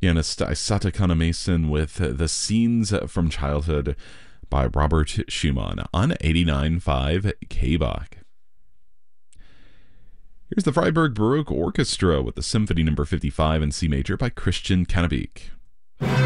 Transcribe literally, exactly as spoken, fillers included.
Pianist Isata Kana-Mason with The Scenes from Childhood by Robert Schumann on eighty-nine point five K B O C. Here's the Freiburg Baroque Orchestra with the Symphony Number fifty-five in C major by Christian Canabik.